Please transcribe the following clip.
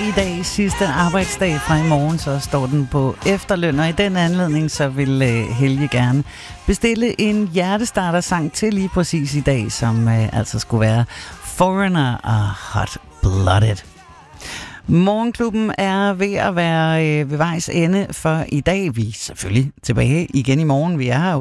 i dag, sidste arbejdsdag fra i morgen, så står den på efterløn, og i den anledning så vil Helge gerne bestille en hjertestarter-sang til lige præcis i dag, som altså skulle være Foreigner og Hot Blooded. Morgenklubben er ved at være ved vejs ende for i dag. Vi er selvfølgelig tilbage igen i morgen. Vi er her